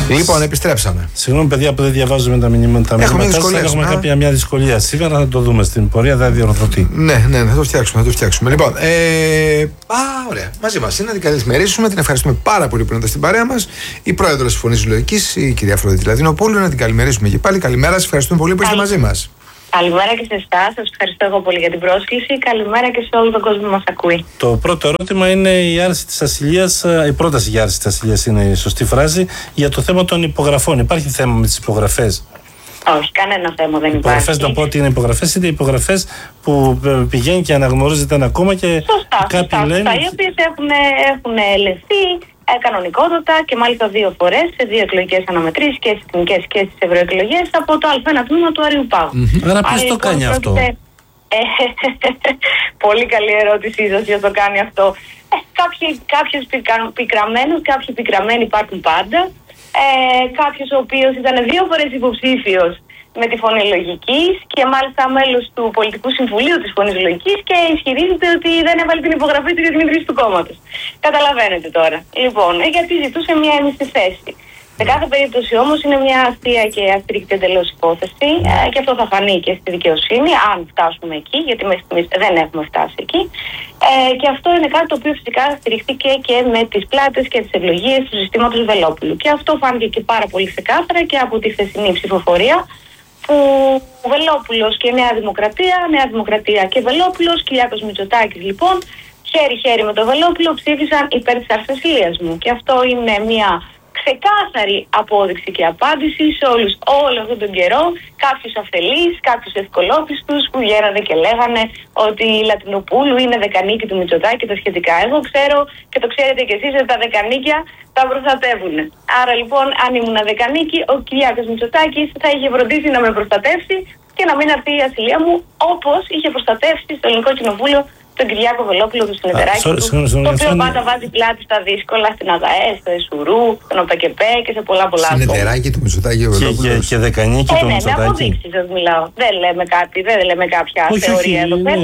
Λοιπόν, επιστρέψαμε. Συγγνώμη, παιδιά, που δεν διαβάζουμε τα μηνύματα. Έχουμε δυσκολίες. Έχουμε μια δυσκολία σήμερα, θα το δούμε στην πορεία, θα διορθωθεί. Ναι, θα το φτιάξουμε. Λοιπόν, ωραία. Μαζί μας είναι να την καλημερίσουμε. Την ευχαριστούμε πάρα πολύ που είναι εδώ στην παρέα μας. Η πρόεδρος της Φωνής Λογικής, η κυρία Αφροδίτη Λαδινοπούλου, να την καλημερίσουμε και πάλι. Καλημέρα, σας ευχαριστούμε πολύ που είστε μαζί μας. Καλημέρα και σε εσάς, σας ευχαριστώ εγώ πολύ για την πρόσκληση. Καλημέρα και σε όλο τον κόσμο που μας ακούει. Το πρώτο ερώτημα είναι η άρση της ασυλίας, η πρόταση για άρση της ασυλίας είναι η σωστή φράση, για το θέμα των υπογραφών. Υπάρχει θέμα με τις υπογραφές? Όχι, κανένα θέμα δεν υπάρχει. Υπογραφές, να πω ότι είναι υπογραφές, είτε υπογραφές που πηγαίνει και αναγνωρίζεται ένα κόμμα και κάποιοι λένε. Οι οποίες έχουν ελευθεί κανονικότατα και μάλιστα 2 φορές σε 2 εκλογικές αναμετρήσεις, και στις εθνικές και στις ευρωεκλογές, από το Α1 τμήμα του Αριού Πάγου. Άρα ποιος το κάνει αυτό? Πολύ καλή ερώτησή σας, ποιος το κάνει αυτό. Κάποιοι πικραμένοι υπάρχουν πάντα. Κάποιος ο οποίος ήταν 2 φορές υποψήφιος με τη Φωνή Λογικής και μάλιστα μέλος του Πολιτικού Συμβουλίου της Φωνής Λογικής, και ισχυρίζεται ότι δεν έβαλε την υπογραφή του για την ίδρυση του κόμματος. Καταλαβαίνετε τώρα. Λοιπόν, γιατί ζητούσε μια έμιστη θέση. Σε κάθε περίπτωση όμως είναι μια αστεία και αστρίκτη εντελώς υπόθεση, και αυτό θα φανεί και στη δικαιοσύνη, αν φτάσουμε εκεί, γιατί μέχρι στιγμής δεν έχουμε φτάσει εκεί. Και αυτό είναι κάτι το οποίο φυσικά στηριχτήκε και με τις πλάτες και τις ευλογίες του συστήματος Βελόπουλου. Και αυτό φάνηκε και πάρα πολύ ξεκάθαρα και από τη χθεσινή ψηφοφορία, που Βελόπουλος και Νέα Δημοκρατία και Βελόπουλος, Κυριάκος Μητσοτάκης λοιπόν, χέρι-χέρι με τον Βελόπουλο ψήφισαν υπέρ της άρσης ασυλίας μου. Και αυτό είναι μια ξεκάθαρη απόδειξη και απάντηση σε όλο αυτόν τον καιρό, κάποιους αφελείς, κάποιους ευκολόπιστους που βγαίνανε και λέγανε ότι η Λατινοπούλου είναι δεκανίκη του Μητσοτάκη και τα σχετικά. Εγώ ξέρω, και το ξέρετε κι εσείς, ότι τα δεκανίκια τα προστατεύουν. Άρα λοιπόν, αν ήμουν δεκανίκη, ο Κυριάκος Μητσοτάκης θα είχε φροντίσει να με προστατεύσει και να μην έρθει η ασυλία μου, όπως είχε προστατεύσει στο Ελληνικό Κοινοβούλιο τον Κυριάκο Βελόπουλο του Συνεταιράκη του, το οποίο πάντα βάζει πλάτη στα δύσκολα, στην ΑΔΑΕ, στο ΕΣΟΥΡΟΥ, στον ΟΠΕΚΕΠΕ και σε πολλά άλλα. Συνεταιράκη του Μητσοτάκη ο Βελόπουλος. Και δεκανίκη του Μητσοτάκη. Ναι, με αποδείξεις σας μιλάω. Δεν λέμε κάποια θεωρία εδώ πέρα.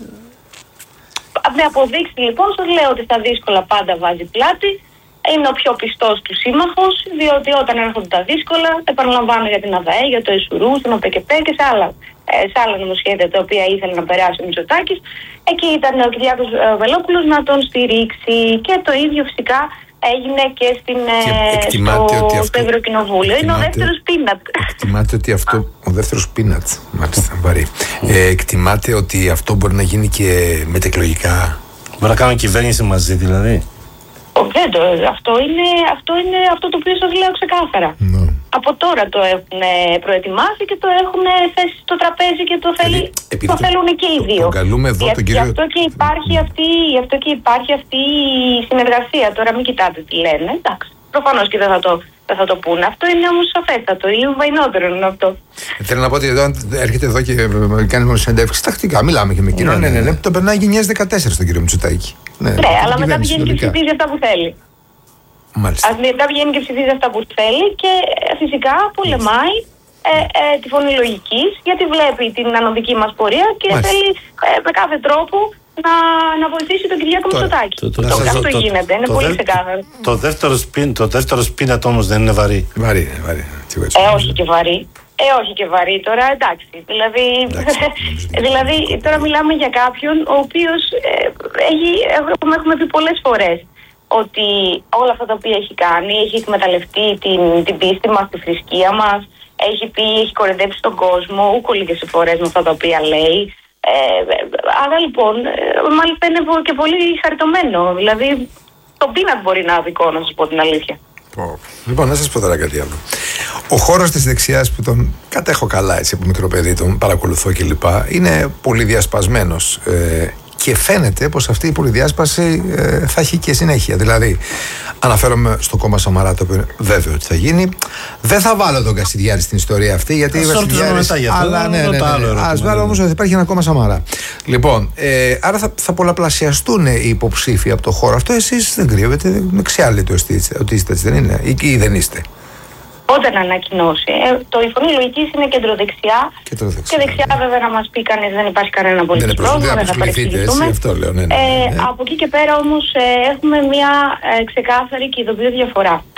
Με αποδείξεις λοιπόν σας λέω ότι στα δύσκολα πάντα βάζει πλάτη. Είναι ο πιο πιστός του σύμμαχος, διότι όταν έρχονται τα δύσκολα, επαναλαμβάνω για την ΑΔΑΕ, για το ΕΣΟΥΡΟΥ, στον ΟΠΕΚΕΠΕ και σε άλλα νομοσχέδια τα οποία ήθελε να περάσει ο Μητσοτάκης, εκεί ήταν ο Κυριάκος Βελόπουλος να τον στηρίξει. Και το ίδιο φυσικά έγινε και στο Ευρωκοινοβούλιο. Είναι ο δεύτερος πίνατ. Εκτιμάται ότι αυτό. Ο δεύτερος πίνατ, μάλιστα, βαρύ. Εκτιμάται ότι αυτό μπορεί να γίνει και μετεκλογικά. Μπορεί να κάνουμε κυβέρνηση μαζί, δηλαδή. Αυτό είναι αυτό το οποίο σας λέω ξεκάθαρα. Από τώρα το έχουν προετοιμάσει και το έχουν θέσει στο τραπέζι και το θέλουν και οι δύο. Γι' αυτό και υπάρχει αυτή η συνεργασία. Τώρα μην κοιτάτε τι λένε. Εντάξει, προφανώς και δεν θα το πούνε. Αυτό είναι όμως σαφέστατο ή βαϊνότερο είναι αυτό. Θέλω να πω ότι εδώ έρχεται εδώ και κάνει μόνο συνεντεύξεις τακτικά. Μιλάμε και με εκείνον. Ναι. Το περνάει γενιές 14 στον κύριο Μητσοτάκη. Ναι, αλλά μετά πηγαίνει και ψηφίζει αυτά που θέλει. Μάλιστα. Μετά βγαίνει και ψηφίζει αυτά που θέλει και φυσικά πολεμάει τη Φωνή Λογικής, γιατί βλέπει την ανωδική μας πορεία και θέλει με κάθε τρόπο να βοηθήσει τον Κυριάκο Μητσοτάκη. Αυτό γίνεται, είναι πολύ ξεκάθαρο. Το δεύτερο σπίνατ όμως δεν είναι βαρύ. Βαρύ. Όχι και βαρύ τώρα, εντάξει. Δηλαδή τώρα μιλάμε για κάποιον ο οποίος έχουμε πει πολλές φορές ότι όλα αυτά τα οποία έχει κάνει, έχει εκμεταλλευτεί την πίστη μας, τη θρησκεία μας, έχει κορεδέψει τον κόσμο, ούκο λίγες φορές με αυτά τα οποία λέει. Άρα λοιπόν, μάλιστα είναι και πολύ χαριτωμένο. Δηλαδή, τον πίνακ μπορεί να αδικό, να σας πω την αλήθεια. Λοιπόν, να σας πω τώρα κάτι άλλο. Ο χώρος της δεξιάς που τον κατέχω καλά έτσι από μικρό παιδί, τον παρακολουθώ κλπ. Είναι πολύ διασπασμένος. Και φαίνεται πως αυτή η πολυδιάσπαση θα έχει και συνέχεια. Δηλαδή, αναφέρομαι στο κόμμα Σαμαρά, το οποίο είναι βέβαιο ότι θα γίνει. Δεν θα βάλω τον Κασιδιάρη στην ιστορία αυτή, γιατί ο Κασιδιάρης. Αλλά ναι. Ας βάλω όμως ότι υπάρχει ένα κόμμα Σαμαρά. Λοιπόν, άρα θα πολλαπλασιαστούν οι υποψήφοι από το χώρο αυτό. Εσείς δεν κρύβετε, με ξιάλετε ότι είστε έτσι, δεν είναι, ή δεν είστε. Όταν ανακοινώσει. Η Φωνή Λογικής είναι κεντροδεξιά. Και δεξιά, βέβαια, να μας πει κανείς, δεν υπάρχει κανένα πολιτικό πρόβλημα. Δεν θα παρεξηγηθούμε. Ναι. Από εκεί και πέρα όμως έχουμε μια ξεκάθαρη και ειδοποιώ διαφορά.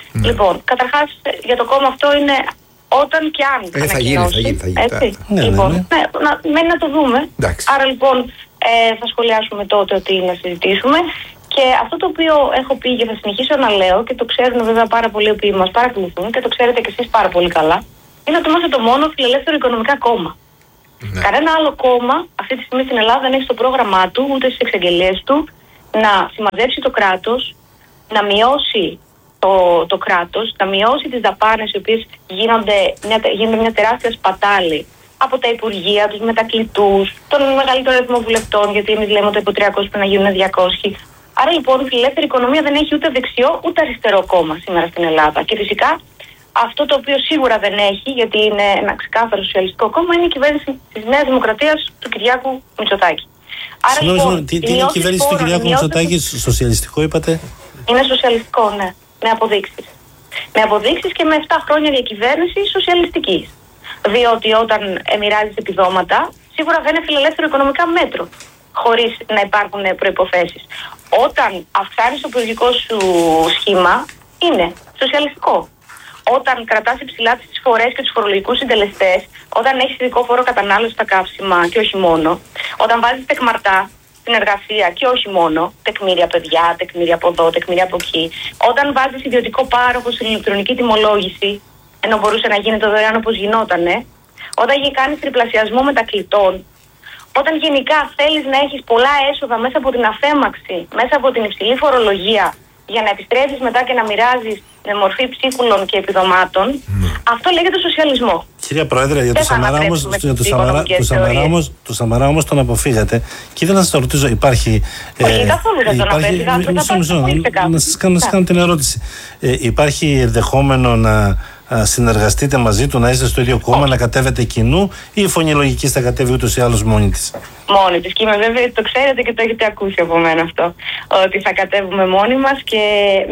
Λοιπόν, καταρχάς για το κόμμα αυτό είναι όταν και αν θα γίνει. Μένει να το δούμε. Εντάξει. Άρα λοιπόν θα σχολιάσουμε τότε ότι να συζητήσουμε. Και αυτό το οποίο έχω πει και θα συνεχίσω να λέω, και το ξέρουν βέβαια πάρα πολλοί που μας παρακολουθούν και το ξέρετε κι εσείς πάρα πολύ καλά, είναι ότι είμαστε το μόνο φιλελεύθερο οικονομικά κόμμα. Ναι. Κανένα άλλο κόμμα αυτή τη στιγμή στην Ελλάδα δεν έχει στο πρόγραμμά του, ούτε στις εξαγγελίες του, να συμμαζέψει το κράτος, να μειώσει το κράτος, να μειώσει τις δαπάνες οι οποίες γίνεται μια τεράστια σπατάλη από τα υπουργεία, τους μετακλητούς, τον μεγαλύτερο αριθμό βουλευτών, γιατί εμείς λέμε ότι από 300 πρέπει να γίνουν 200. Άρα λοιπόν η φιλελεύθερη οικονομία δεν έχει ούτε δεξιό ούτε αριστερό κόμμα σήμερα στην Ελλάδα. Και φυσικά αυτό το οποίο σίγουρα δεν έχει, γιατί είναι ένα ξεκάθαρο σοσιαλιστικό κόμμα, είναι η κυβέρνηση της Νέας Δημοκρατίας του Κυριάκου Μητσοτάκη. Άρα λοιπόν, τι είναι η κυβέρνηση του Κυριάκου Μητσοτάκη, σοσιαλιστικό είπατε? Είναι σοσιαλιστικό, ναι. Με αποδείξεις. Με αποδείξεις και με 7 χρόνια διακυβέρνηση σοσιαλιστικής. Διότι όταν μοιράζεις επιδόματα, σίγουρα δεν είναι φιλελεύθερο οικονομικά μέτρο, χωρίς να υπάρχουν προϋποθέσεις. Όταν αυξάνεις το υπουργικό σου σχήμα, είναι σοσιαλιστικό. Όταν κρατάς υψηλά τις εισφορές και τους φορολογικούς συντελεστές, όταν έχεις ειδικό φόρο κατανάλωση στα καύσιμα και όχι μόνο, όταν βάζεις τεκμαρτά στην εργασία και όχι μόνο, τεκμήρια παιδιά, τεκμήρια από εδώ, τεκμήρια από εκεί, όταν βάζεις ιδιωτικό πάροχο στην ηλεκτρονική τιμολόγηση, ενώ μπορούσε να γίνεται δωρεάν όπως γινότανε, όταν κάνεις τριπλασιασμό μετακλητών, όταν γενικά θέλεις να έχεις πολλά έσοδα μέσα από την αφέμαξη, μέσα από την υψηλή φορολογία, για να επιστρέφεις μετά και να μοιράζεις με μορφή ψίχουλων και επιδομάτων, αυτό λέγεται σοσιαλισμό. Κυρία Πρόεδρε, για το Σαμαρά όμως τον αποφύγατε. Και ήθελα να σας το ρωτήσω, υπάρχει... Όχι, καθόλου δεν τον απέφυγα. Να σας κάνω την ερώτηση. Υπάρχει ενδεχόμενο να συνεργαστείτε μαζί του, να είστε στο ίδιο κόμμα, να κατέβετε κοινού, ή η Φωνή Λογικής θα κατέβει ούτως ή άλλως μόνη της? Μόνη της. Και είμαι βέβαιη, το ξέρετε και το έχετε ακούσει από μένα αυτό, ότι θα κατέβουμε μόνοι μας και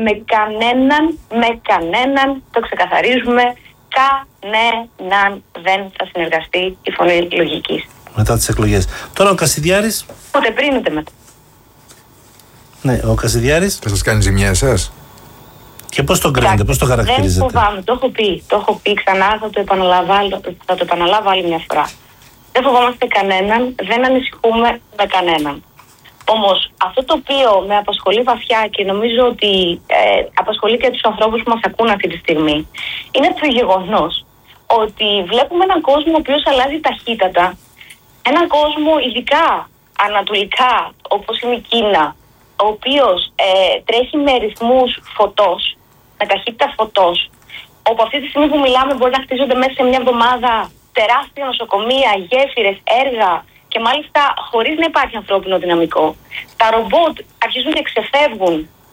με κανέναν, το ξεκαθαρίζουμε, κανέναν δεν θα συνεργαστεί η Φωνή Λογικής. Μετά τις εκλογές. Τώρα ο Κασιδιάρης. Ούτε πριν ούτε μετά. Ναι, ο Κασιδιάρης. Θα σας κάνει ζημιά εσάς? Και πώς τον κρίνετε, πώς το χαρακτηρίζετε? Δεν φοβάμαι, το έχω πει ξανά, θα το επαναλάβω άλλη μια φορά. Δεν φοβόμαστε κανέναν, δεν ανησυχούμε με κανέναν. Όμως αυτό το οποίο με απασχολεί βαθιά και νομίζω ότι απασχολεί και τους ανθρώπους που μας ακούν αυτή τη στιγμή, είναι το γεγονός ότι βλέπουμε έναν κόσμο ο οποίος αλλάζει ταχύτατα. Έναν κόσμο ειδικά ανατολικά, όπως είναι η Κίνα, ο οποίος τρέχει με ρυθμούς φωτός, με ταχύτητα φωτός, όπου αυτή τη στιγμή που μιλάμε μπορεί να χτίζονται μέσα σε μια εβδομάδα τεράστια νοσοκομεία, γέφυρες, έργα, και μάλιστα χωρίς να υπάρχει ανθρώπινο δυναμικό. Τα ρομπότ αρχίζουν και ξεφεύγουν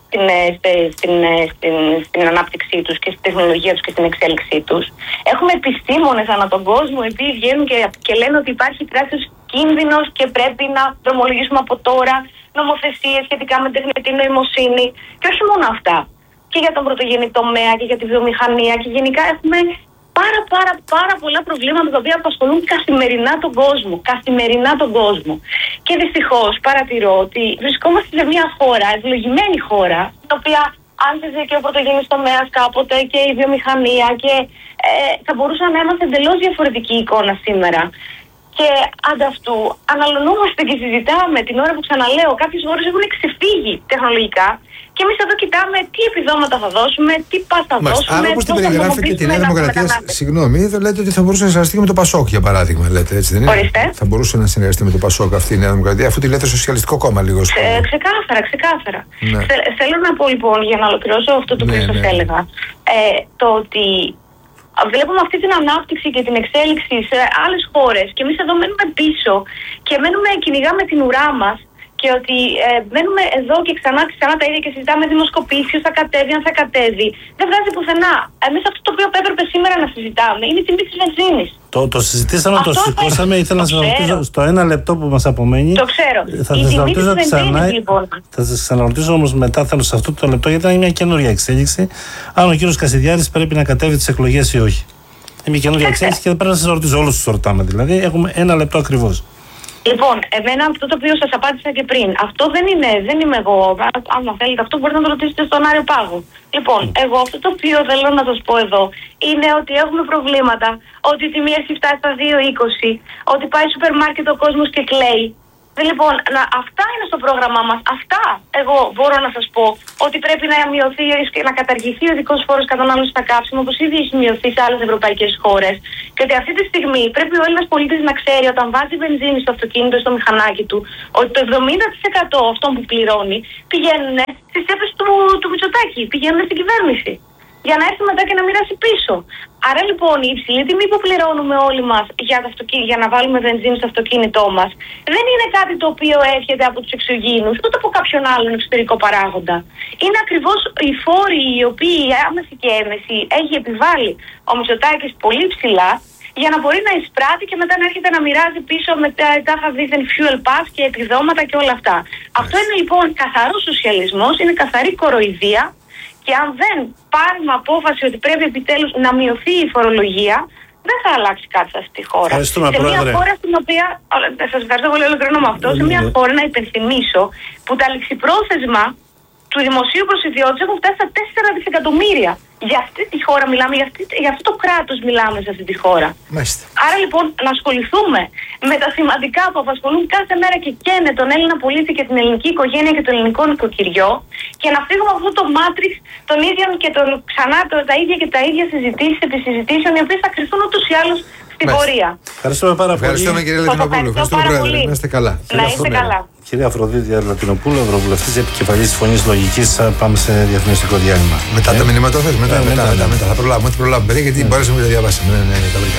στην ανάπτυξή τους και στην τεχνολογία τους και στην εξέλιξή τους. Έχουμε επιστήμονες ανά τον κόσμο οι οποίοι βγαίνουν και λένε ότι υπάρχει τεράστιος κίνδυνος και πρέπει να δρομολογήσουμε από τώρα νομοθεσίες σχετικά με τεχνητή νοημοσύνη. Και όχι μόνο αυτά. Και για τον πρωτογενή τομέα και για τη βιομηχανία, και γενικά έχουμε πάρα πολλά προβλήματα τα οποία απασχολούν καθημερινά τον κόσμο. Και δυστυχώς παρατηρώ ότι βρισκόμαστε σε μια χώρα, ευλογημένη χώρα, στην οποία άντιζε και ο πρωτογενής τομέας κάποτε και η βιομηχανία, και θα μπορούσε να είμαστε εντελώς διαφορετική εικόνα σήμερα. Και ανταυτού αναλωνόμαστε και συζητάμε την ώρα που, ξαναλέω, κάποιες χώρες έχουν ξεφύγει τεχνολογικά. Και εμείς εδώ κοιτάμε τι επιδόματα θα δώσουμε, τι πας θα δώσουμε. Άρα, όπως την περιγράφει και τη Νέα Δημοκρατία, συγγνώμη, λέτε ότι θα μπορούσε να συνεργαστεί με το Πασόκ, για παράδειγμα. Λέτε, έτσι δεν είναι? Ορίστε. Θα μπορούσε να συνεργαστεί με το Πασόκ αυτή η Νέα Δημοκρατία, αφού τη λέτε σοσιαλιστικό κόμμα λίγο. Ξεκάθαρα. Ναι. Θέλω να πω λοιπόν, για να ολοκληρώσω αυτό το οποίο σας έλεγα, το ότι βλέπουμε αυτή την ανάπτυξη και την εξέλιξη σε άλλες χώρες και εμείς εδώ μένουμε πίσω και κυνηγάμε την ουρά μας. Και ότι μένουμε εδώ και ξανά τα ίδια και συζητάμε δημοσκοπήσεις, ποιος θα κατέβει, αν θα κατέβει. Δεν βγάζει πουθενά. Εμείς αυτό το οποίο έπρεπε σήμερα να συζητάμε είναι η τιμή της βενζίνης. Το συζητήσαμε, το σηκώσαμε. Ήθελα να σας ρωτήσω στο ένα λεπτό που μας απομένει. Το ξέρω. Θα σας ρωτήσω ξανά. Θα σας ξαναρωτήσω όμως μετά, θέλω σε αυτό το λεπτό, γιατί είναι μια καινούργια εξέλιξη. Αν ο κύριος Κασιδιάρης πρέπει να κατέβει τις εκλογές ή όχι. Είναι μια καινούργια εξέλιξη και πρέπει να σας ρωτήσω. Όλους τους ρωτάμε δηλαδή. Έχουμε ένα λεπτό ακριβώς. Λοιπόν, εμένα αυτό το οποίο σας απάντησα και πριν, αυτό δεν είμαι εγώ. Αν θέλετε, αυτό μπορείτε να το ρωτήσετε στον Άριο Πάγο. Λοιπόν, εγώ αυτό το οποίο θέλω να σας πω εδώ είναι ότι έχουμε προβλήματα, ότι η τιμή έχει φτάσει στα 2,20, ότι πάει σούπερ μάρκετ ο κόσμος και κλαίει. Λοιπόν, αυτά είναι στο πρόγραμμά μας. Αυτά εγώ μπορώ να σας πω, ότι πρέπει να μειωθεί και να καταργηθεί ο ειδικός φόρος κατανάλωσης στα καύσιμα, όπως ήδη έχει μειωθεί σε άλλες ευρωπαϊκές χώρες. Και ότι αυτή τη στιγμή πρέπει ο Έλληνας πολίτης να ξέρει, όταν βάζει βενζίνη στο αυτοκίνητο, στο μηχανάκι του, ότι το 70% αυτών που πληρώνει πηγαίνουν στις τσέπες του Μητσοτάκη, πηγαίνουν στην κυβέρνηση, για να έρθει μετά και να μοιράσει πίσω. Άρα λοιπόν η υψηλή τιμή που πληρώνουμε όλοι μας για να βάλουμε βενζίνη στο αυτοκίνητό μας δεν είναι κάτι το οποίο έρχεται από τους εξωγήινους, ούτε από κάποιον άλλον εξωτερικό παράγοντα. Είναι ακριβώς οι φόροι οι οποίοι άμεση και έμεση έχει επιβάλει ο Μητσοτάκης πολύ ψηλά, για να μπορεί να εισπράττει και μετά να έρχεται να μοιράζει πίσω με τα δίθεν fuel pass και επιδόματα και όλα αυτά. Αυτό είναι λοιπόν καθαρός σοσιαλισμός, είναι καθαρή κοροϊδία. Και αν δεν πάρουμε απόφαση ότι πρέπει επιτέλους να μειωθεί η φορολογία, δεν θα αλλάξει κάτι σε αυτή τη χώρα. Σε μια χώρα στην οποία. Σας ευχαριστώ πολύ, ολοκληρώνω με αυτό. Σε μια χώρα, να υπενθυμίσω, που τα ληξιπρόθεσμα του δημοσίου προσιδιώτες έχουν φτάσει στα 4 δισεκατομμύρια. Για αυτή τη χώρα μιλάμε, για αυτό το κράτος μιλάμε σε αυτή τη χώρα. Μάλιστα. Άρα λοιπόν να ασχοληθούμε με τα σημαντικά που απασχολούν κάθε μέρα και καίνε τον Έλληνα πολίτη και την ελληνική οικογένεια και το ελληνικό νοικοκυριό, και να φύγουμε από αυτό το μάτριξ των ίδιων και ξανά τα ίδια και τα ίδια συζητήσεις επί συζητήσεων, οι οποίες θα κρυφθούν ούτως ή άλλως στην πορεία. Ευχαριστούμε πάρα πολύ. Ευχαριστούμε, κύριε Λατινοπούλου. Ευχαριστούμε, Πρόεδρε. Να είστε καλά. Να είστε καλά. Κυρία Αφροδίτη Λατινοπούλου, Ευρωβουλευτής, επικεφαλής της Φωνής Λογικής. Πάμε σε διαφημιστικό διάλειμμα. Μετά τα μηνύματα θες, μετά. Θα προλάβουμε, ό,τι προλάβουμε, γιατί μπορέσαμε να τα διαβάσουμε. Ναι,